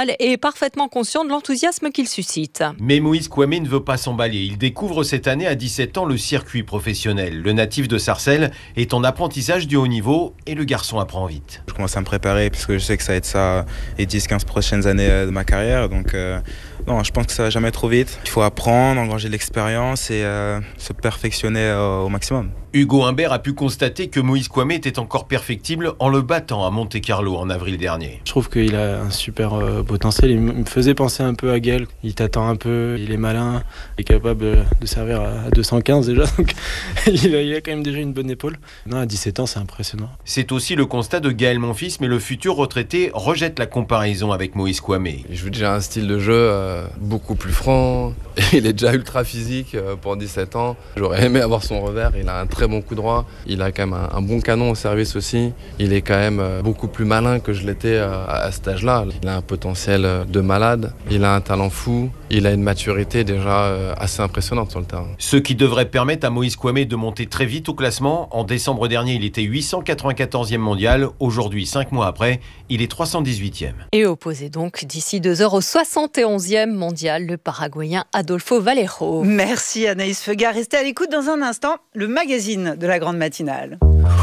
général et est parfaitement conscient de l'enthousiasme qu'il suscite. Mais Moïse Kouamé ne veut pas s'emballer. Il découvre cette année à 17 ans le circuit professionnel. Le natif de Sarcelles est en apprentissage du haut niveau et le garçon apprend vite. Je commence à me préparer puisque je sais que ça va être ça les 10-15 prochaines années de ma carrière. Donc non, je pense que ça va jamais trop vite. Il faut apprendre, engranger de l'expérience et se perfectionner au maximum. Hugo Humbert a pu constater que Moïse Kouamé était encore perfectible en le battant à Monte-Carlo en avril dernier. Je trouve qu'il a un super potentiel. Il me faisait penser un peu à Gaël. Il t'attend un peu, il est malin, il est capable de servir à 215 déjà. Donc il a quand même déjà une bonne épaule. Non, à 17 ans, c'est impressionnant. C'est aussi le constat de Gaël Monfils, mais le futur retraité rejette la comparaison avec Moïse Kouamé. Il joue déjà un style de jeu beaucoup plus franc. Il est déjà ultra physique pour 17 ans. J'aurais aimé avoir son revers. Il a un très bon coup droit. Il a quand même un bon canon au service aussi. Il est quand même beaucoup plus malin que je l'étais à cet âge-là. Il a un potentiel de malade. Il a un talent fou. Il a une maturité déjà assez impressionnante sur le terrain. Ce qui devrait permettre à Moïse Kouamé de monter très vite au classement. En décembre dernier, il était 894e mondial. Aujourd'hui, 5 mois après, il est 318e. Et opposé donc d'ici 2 heures au 71e mondial, le Paraguayen Adolfo Valero. Merci Anaïs Feuga. Restez à l'écoute dans un instant, le magazine de la grande matinale.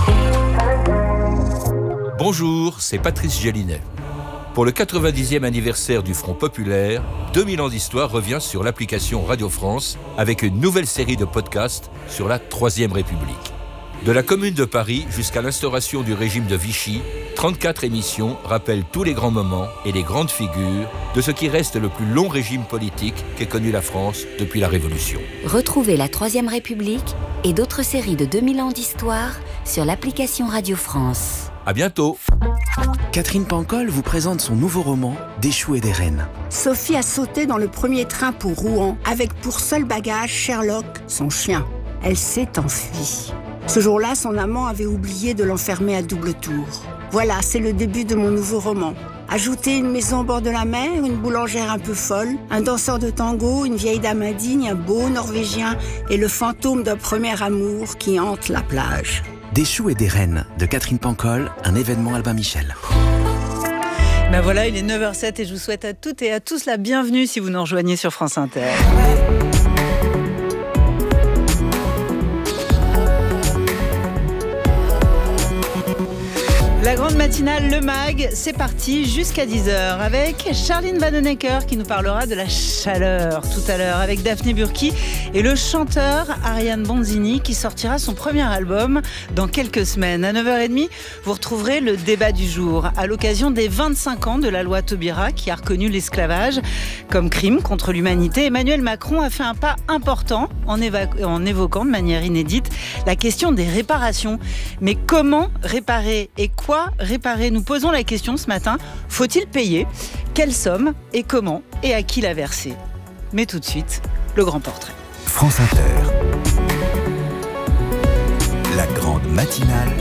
Bonjour, c'est Patrice Gélinet. Pour le 90e anniversaire du Front Populaire, 2000 ans d'histoire revient sur l'application Radio France avec une nouvelle série de podcasts sur la Troisième République. De la Commune de Paris jusqu'à l'instauration du régime de Vichy, 34 émissions rappellent tous les grands moments et les grandes figures de ce qui reste le plus long régime politique qu'ait connu la France depuis la Révolution. Retrouvez la Troisième République et d'autres séries de 2000 ans d'histoire sur l'application Radio France. À bientôt. Catherine Pancol vous présente son nouveau roman « Des choux et des reines ». Sophie a sauté dans le premier train pour Rouen avec pour seul bagage Sherlock, son chien. Elle s'est enfuie. Ce jour-là, son amant avait oublié de l'enfermer à double tour. Voilà, c'est le début de mon nouveau roman. Ajoutez une maison au bord de la mer, une boulangère un peu folle, un danseur de tango, une vieille dame indigne, un beau Norvégien et le fantôme d'un premier amour qui hante la plage. Des choux et des reines de Catherine Pancol, un événement Albin Michel. Ben voilà, il est 9h07 et je vous souhaite à toutes et à tous la bienvenue si vous nous rejoignez sur France Inter. La grande matinale, le MAG, c'est parti jusqu'à 10h avec Charline Vanhoenacker qui nous parlera de la chaleur tout à l'heure avec Daphné Burki et le chanteur Ariane Bonzini qui sortira son premier album dans quelques semaines. À 9h30, vous retrouverez le débat du jour à l'occasion des 25 ans de la loi Taubira qui a reconnu l'esclavage comme crime contre l'humanité. Emmanuel Macron a fait un pas important en évoquant de manière inédite la question des réparations. Mais comment réparer et quoi réparer? Nous posons la question ce matin. Faut-il payer? Quelle somme? Et comment? Et à qui la verser? Mais tout de suite, le grand portrait. France Inter. La grande matinale.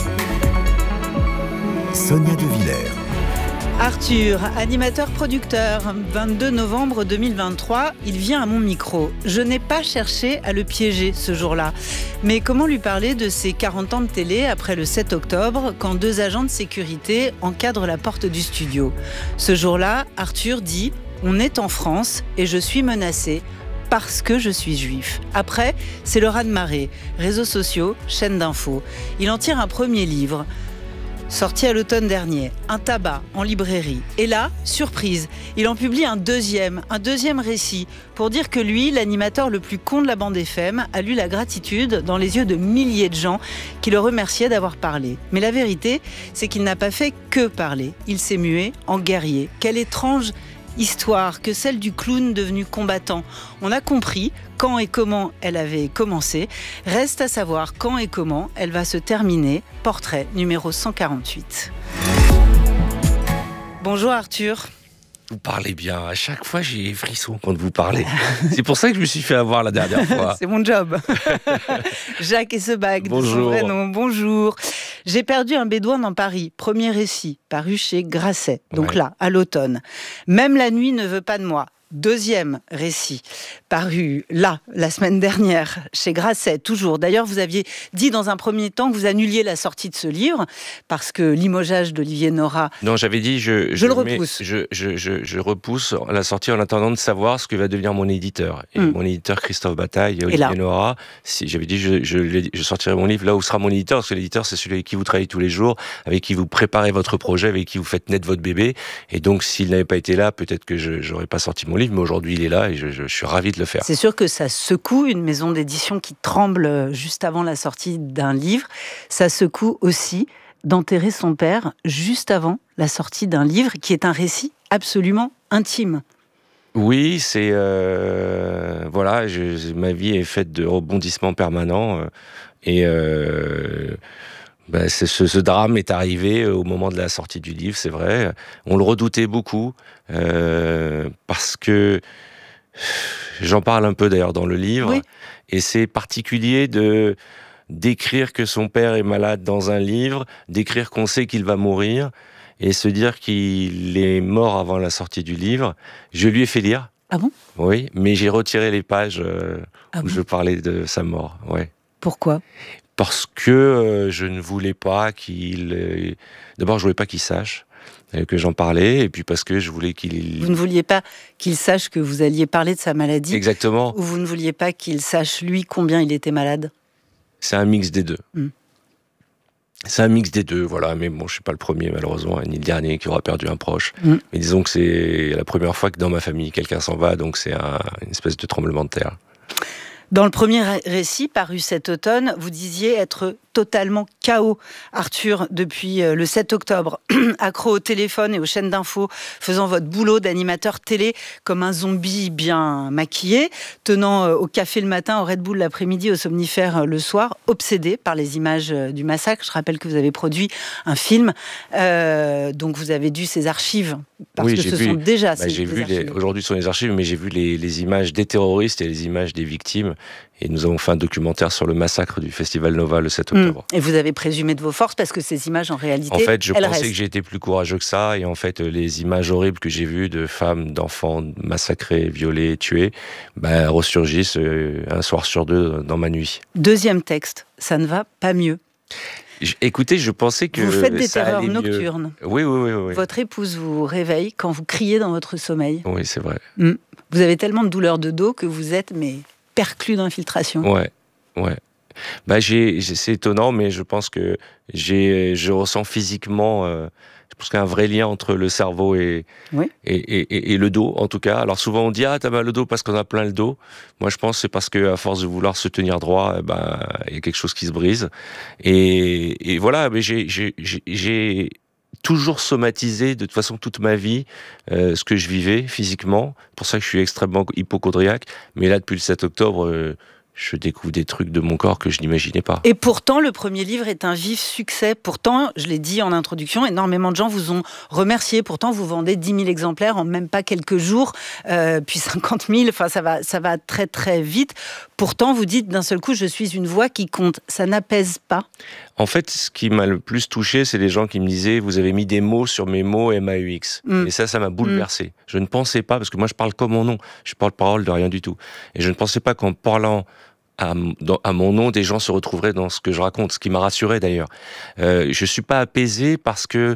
Sonia De Villers. Arthur, animateur-producteur, 22 novembre 2023, il vient à mon micro. Je n'ai pas cherché à le piéger ce jour-là. Mais comment lui parler de ses 40 ans de télé après le 7 octobre, quand 2 agents de sécurité encadrent la porte du studio? Ce jour-là, Arthur dit « On est en France et je suis menacé. » Parce que je suis juif. Après, c'est le raz-de-marée. Réseaux sociaux, chaînes d'infos. Il en tire un premier livre. Sorti à l'automne dernier, un tabac en librairie. Et là, surprise, il en publie un deuxième récit pour dire que lui, l'animateur le plus con de la bande FM, a lu la gratitude dans les yeux de milliers de gens qui le remerciaient d'avoir parlé. Mais la vérité, c'est qu'il n'a pas fait que parler. Il s'est mué en guerrier. Quelle étrange histoire que celle du clown devenu combattant. On a compris quand et comment elle avait commencé. Reste à savoir quand et comment elle va se terminer. Portrait numéro 148. Bonjour Arthur. Vous parlez bien. À chaque fois, j'ai des frissons quand vous parlez. C'est pour ça que je me suis fait avoir la dernière fois. C'est mon job. Jacques Essebag, de son vrai nom. Bonjour. J'ai perdu un bédouin dans Paris. Premier récit, paru chez Grasset. Donc là, à l'automne. Même la nuit ne veut pas de moi. deuxième récit, paru là, la semaine dernière, chez Grasset, toujours. D'ailleurs, vous aviez dit dans un premier temps que vous annuliez la sortie de ce livre, parce que limogeage d'Olivier Nora... Non, j'avais dit, je repousse. Je repousse la sortie en attendant de savoir ce que va devenir mon éditeur. Et mon éditeur, Christophe Bataille et Olivier Nora, j'avais dit, je sortirai mon livre là où sera mon éditeur, parce que l'éditeur, c'est celui avec qui vous travaillez tous les jours, avec qui vous préparez votre projet, avec qui vous faites naître votre bébé. Et donc, s'il n'avait pas été là, peut-être que je n'aurais pas sorti mon livre, mais aujourd'hui, il est là et je suis ravi de le faire. C'est sûr que ça secoue une maison d'édition qui tremble juste avant la sortie d'un livre. Ça secoue aussi d'enterrer son père juste avant la sortie d'un livre qui est un récit absolument intime. Oui, c'est... voilà, ma vie est faite de rebondissements permanents et... ce drame est arrivé au moment de la sortie du livre, c'est vrai. On le redoutait beaucoup, parce que j'en parle un peu d'ailleurs dans le livre, et c'est particulier d'écrire que son père est malade dans un livre, d'écrire qu'on sait qu'il va mourir, et se dire qu'il est mort avant la sortie du livre. Je lui ai fait lire. Ah bon ? Oui, mais j'ai retiré les pages où je parlais de sa mort. Ouais. Pourquoi ? Parce que je ne voulais pas qu'il... D'abord, je voulais pas qu'il sache que j'en parlais, et puis parce que je voulais qu'il... Vous ne vouliez pas qu'il sache que vous alliez parler de sa maladie ? Exactement. Ou vous ne vouliez pas qu'il sache, lui, combien il était malade ? C'est un mix des deux. C'est un mix des deux, voilà. Mais bon, je suis pas le premier, malheureusement, ni le dernier qui aura perdu un proche. Mais disons que c'est la première fois que dans ma famille, quelqu'un s'en va, donc c'est une espèce de tremblement de terre. Dans le premier récit, paru cet automne, vous disiez être totalement KO, Arthur, depuis le 7 octobre, accro au téléphone et aux chaînes d'infos, faisant votre boulot d'animateur télé comme un zombie bien maquillé, tenant au café le matin, au Red Bull l'après-midi, au somnifère le soir, obsédé par les images du massacre. Je rappelle que vous avez produit un film, donc vous avez dû ces archives, parce que ce sont déjà ces archives. Aujourd'hui, ce sont les archives, mais j'ai vu les images des terroristes et les images des victimes. Et nous avons fait un documentaire sur le massacre du Festival Nova le 7 octobre. Et vous avez présumé de vos forces parce que ces images, en réalité, en fait, je elles pensais restent. que j'étais plus courageux que ça. Et en fait, les images horribles que j'ai vues de femmes, d'enfants massacrés, violés, tués, ressurgissent un soir sur deux dans ma nuit. Deuxième texte, ça ne va pas mieux. Écoutez, je pensais que vous faites des ça terreurs allait nocturnes. Mieux. Oui. Votre épouse vous réveille quand vous criez dans votre sommeil. Oui, c'est vrai. Vous avez tellement de douleurs de dos que vous êtes perclus d'infiltration. Ouais. C'est étonnant, mais je pense que je ressens physiquement, je pense qu'il y a un vrai lien entre le cerveau et le dos, en tout cas. Alors souvent on dit t'as mal au dos parce qu'on a plein le dos. Moi je pense que c'est parce qu'à force de vouloir se tenir droit, il y a quelque chose qui se brise. Et voilà, mais j'ai toujours somatisé de toute façon toute ma vie ce que je vivais physiquement. Pour ça que je suis extrêmement hypocondriaque. Mais là, depuis le 7 octobre, je découvre des trucs de mon corps que je n'imaginais pas. Et pourtant, le premier livre est un vif succès. Pourtant, je l'ai dit en introduction, énormément de gens vous ont remercié. Pourtant, vous vendez 10 000 exemplaires en même pas quelques jours, puis 50 000. Enfin, ça va très très vite. Pourtant, vous dites d'un seul coup, je suis une voix qui compte. Ça n'apaise pas. En fait, ce qui m'a le plus touché, c'est les gens qui me disaient, vous avez mis des mots sur mes mots MAUX. Et ça m'a bouleversé. Je ne pensais pas, parce que moi je parle comme mon nom. Je parle parole de rien du tout. Et je ne pensais pas qu'en parlant à mon nom, des gens se retrouveraient dans ce que je raconte, ce qui m'a rassuré d'ailleurs. Je suis pas apaisé parce que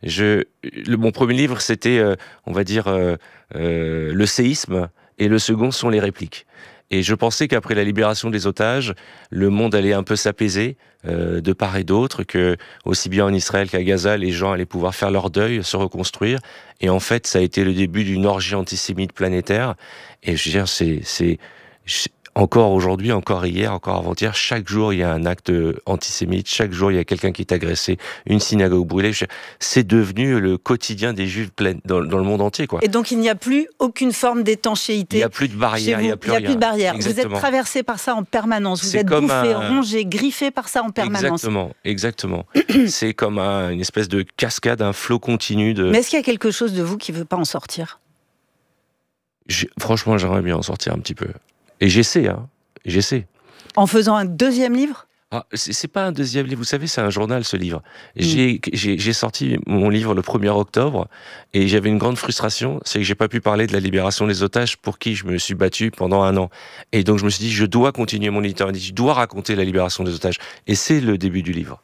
mon premier livre, c'était, on va dire, le séisme, et le second sont les répliques. Et je pensais qu'après la libération des otages, le monde allait un peu s'apaiser de part et d'autre, que aussi bien en Israël qu'à Gaza, les gens allaient pouvoir faire leur deuil, se reconstruire. Et en fait, ça a été le début d'une orgie antisémite planétaire. Et je veux dire, encore aujourd'hui, encore hier, encore avant-hier, chaque jour il y a un acte antisémite, chaque jour il y a quelqu'un qui est agressé, une synagogue brûlée. C'est devenu le quotidien des Juifs dans le monde entier, quoi. Et donc il n'y a plus aucune forme d'étanchéité. Il n'y a plus de barrière, il n'y a plus rien. Il n'y a plus de barrière. Exactement. Vous êtes traversé par ça en permanence. Vous êtes bouffé, rongé, griffé par ça en permanence. Exactement. C'est comme une espèce de cascade, un flot continu de... Mais est-ce qu'il y a quelque chose de vous qui ne veut pas en sortir ? Franchement, j'aimerais bien en sortir un petit peu. Et j'essaie. En faisant un deuxième livre ? C'est pas un deuxième livre, vous savez, c'est un journal, ce livre. J'ai sorti mon livre le 1er octobre et j'avais une grande frustration, c'est que j'ai pas pu parler de la libération des otages pour qui je me suis battu pendant 1 an. Et donc je me suis dit, je dois continuer mon littérature, je dois raconter la libération des otages. Et c'est le début du livre.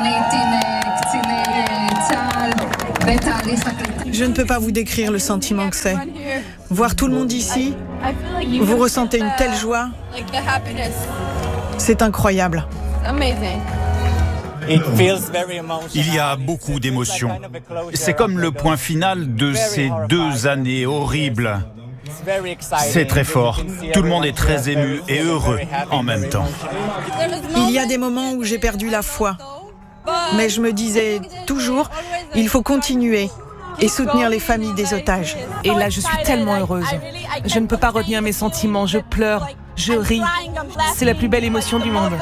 Je ne peux pas vous décrire le sentiment que c'est. Voir tout le monde ici, vous ressentez une telle joie. C'est incroyable. Il y a beaucoup d'émotions. C'est comme le point final de ces 2 années horribles. C'est très fort. Tout le monde est très ému et heureux en même temps. Il y a des moments où j'ai perdu la foi. Mais je me disais toujours, il faut continuer et soutenir les familles des otages. Et là, je suis tellement heureuse. Je ne peux pas retenir mes sentiments. Je pleure, je ris. C'est la plus belle émotion du monde.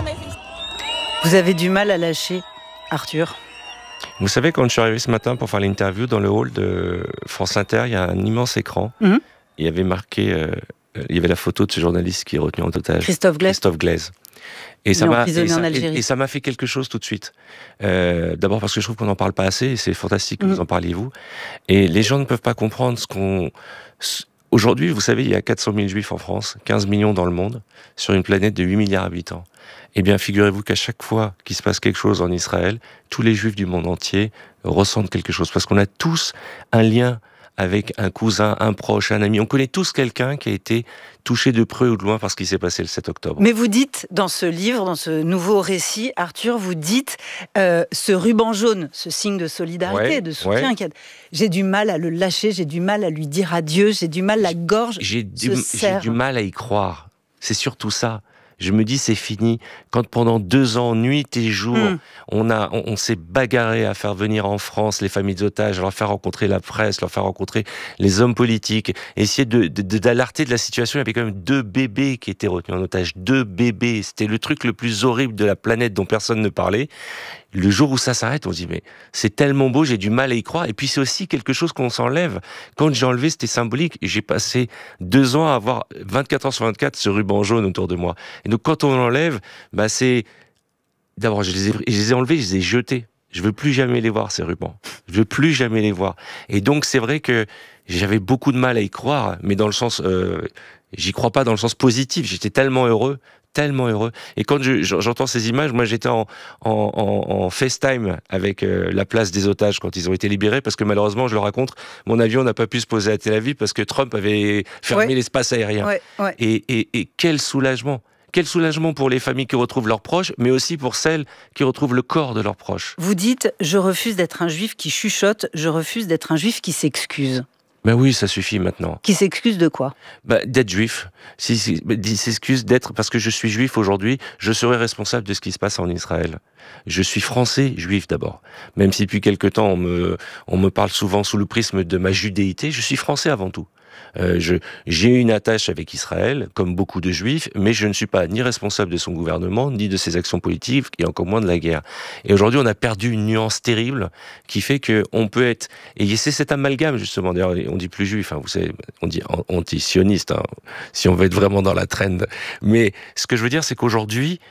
Vous avez du mal à lâcher, Arthur? Vous savez, quand je suis arrivé ce matin pour faire l'interview dans le hall de France Inter, il y a un immense écran. Il y avait marqué, il y avait la photo de ce journaliste qui est retenu en otage. Christophe Glaise. Et ça m'a fait quelque chose tout de suite. D'abord parce que je trouve qu'on n'en parle pas assez, et c'est fantastique que vous en parliez, vous. Et les gens ne peuvent pas comprendre ce qu'on... Aujourd'hui, vous savez, il y a 400 000 juifs en France, 15 millions dans le monde, sur une planète de 8 milliards d'habitants. Eh bien, figurez-vous qu'à chaque fois qu'il se passe quelque chose en Israël, tous les juifs du monde entier ressentent quelque chose. Parce qu'on a tous un lien avec un cousin, un proche, un ami. On connaît tous quelqu'un qui a été touché de près ou de loin par ce qui s'est passé le 7 octobre. Mais vous dites, dans ce livre, dans ce nouveau récit, Arthur, vous dites ce ruban jaune, ce signe de solidarité, de soutien. J'ai du mal à le lâcher, j'ai du mal à lui dire adieu, j'ai du mal, la gorge J'ai du mal à y croire. C'est surtout ça. Je me dis, c'est fini. Quand pendant 2 ans, nuit et jour, on s'est bagarré à faire venir en France les familles d'otages, à leur faire rencontrer la presse, leur faire rencontrer les hommes politiques, essayer d'alerter de la situation. Il y avait quand même 2 bébés qui étaient retenus en otage. 2 bébés. C'était le truc le plus horrible de la planète dont personne ne parlait. Le jour où ça s'arrête, on se dit, mais c'est tellement beau, j'ai du mal à y croire. Et puis c'est aussi quelque chose qu'on s'enlève. Quand j'ai enlevé, c'était symbolique. J'ai passé 2 ans à avoir 24 heures sur 24 ce ruban jaune autour de moi. Et donc quand on l'enlève, c'est... D'abord, je les ai enlevés, je les ai jetés. Je veux plus jamais les voir, ces rubans. Je veux plus jamais les voir. Et donc c'est vrai que j'avais beaucoup de mal à y croire, mais dans le sens... j'y crois pas dans le sens positif. J'étais tellement heureux. Et quand j'entends ces images, moi j'étais en FaceTime avec la place des otages quand ils ont été libérés, parce que malheureusement, je le raconte, mon avion n'a pas pu se poser à Tel Aviv parce que Trump avait fermé l'espace aérien. Et quel soulagement! Quel soulagement pour les familles qui retrouvent leurs proches, mais aussi pour celles qui retrouvent le corps de leurs proches. Vous dites, je refuse d'être un juif qui chuchote, je refuse d'être un juif qui s'excuse. Ben oui, ça suffit maintenant. Qui s'excuse de quoi? D'être juif. Il s'excuse d'être, parce que je suis juif aujourd'hui, je serai responsable de ce qui se passe en Israël. Je suis français juif d'abord. Même si depuis quelque temps on me parle souvent sous le prisme de ma judéité, je suis français avant tout. J'ai une attache avec Israël, comme beaucoup de juifs, mais je ne suis pas ni responsable de son gouvernement, ni de ses actions politiques, et encore moins de la guerre. Et aujourd'hui, on a perdu une nuance terrible qui fait qu'on peut être... Et c'est cet amalgame, justement, d'ailleurs, on dit plus juif, vous savez, on dit anti-sioniste, si on veut être vraiment dans la trend. Mais ce que je veux dire, c'est qu'aujourd'hui,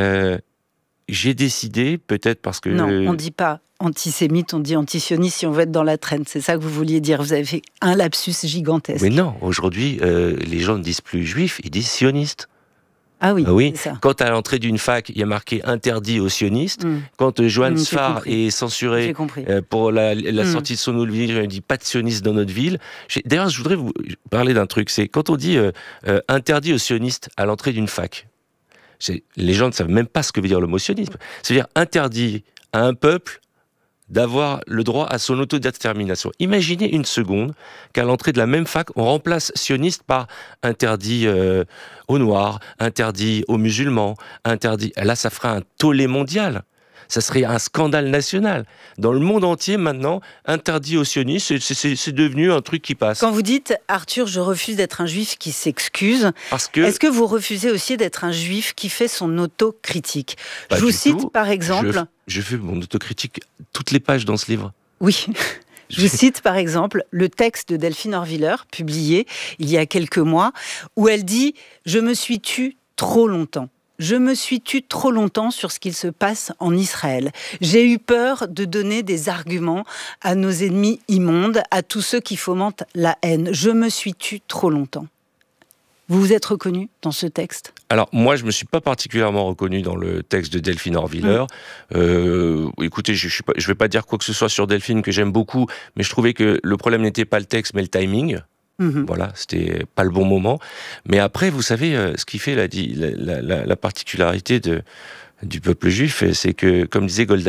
j'ai décidé, peut-être parce que... Non, on ne dit pas antisémite, on dit antisioniste si on veut être dans la trend. C'est ça que vous vouliez dire. Vous avez fait un lapsus gigantesque. Mais non, aujourd'hui, les gens ne disent plus juifs, ils disent sionistes. Ah oui, c'est ça. Quand à l'entrée d'une fac, il y a marqué interdit aux sionistes, quand Johann Sfar est censuré pour la sortie de son ville, il dit pas de sionistes dans notre ville. D'ailleurs, je voudrais vous parler d'un truc, c'est quand on dit interdit aux sionistes à l'entrée d'une fac, les gens ne savent même pas ce que veut dire le mot sionisme. C'est-à-dire interdit à un peuple d'avoir le droit à son autodétermination. Imaginez une seconde qu'à l'entrée de la même fac, on remplace sioniste par interdit aux Noirs, interdit aux musulmans, interdit... Là, ça ferait un tollé mondial. Ça serait un scandale national. Dans le monde entier, maintenant, interdit aux sionistes, c'est devenu un truc qui passe. Quand vous dites, Arthur, je refuse d'être un juif qui s'excuse, est-ce que vous refusez aussi d'être un juif qui fait son autocritique? Je vous cite, par exemple... Je fais mon autocritique toutes les pages dans ce livre. Oui. Je vous cite par exemple le texte de Delphine Orviller, publié il y a quelques mois, où elle dit « Je me suis tue trop longtemps ». Je me suis tue trop longtemps sur ce qu'il se passe en Israël. J'ai eu peur de donner des arguments à nos ennemis immondes, à tous ceux qui fomentent la haine. Je me suis tue trop longtemps. Vous vous êtes reconnu dans ce texte ? Alors, moi, je ne me suis pas particulièrement reconnu dans le texte de Delphine Orwiller. Écoutez, je ne vais pas dire quoi que ce soit sur Delphine, que j'aime beaucoup, mais je trouvais que le problème n'était pas le texte, mais le timing. Voilà, c'était pas le bon moment. Mais après, vous savez, ce qui fait la particularité du peuple juif, c'est que, comme disait Golda